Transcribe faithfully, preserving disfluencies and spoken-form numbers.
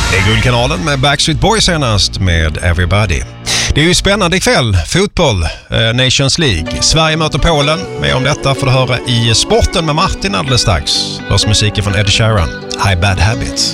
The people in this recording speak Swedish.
Det är Guldkanalen med Backstreet Boys senast med Everybody. Det är ju spännande ikväll. Fotboll, eh, Nations League. Sverige möter Polen. Mer om detta får du höra i Sporten med Martin alldeles strax. Hörs musiken från Ed Sheeran. High Bad Habits.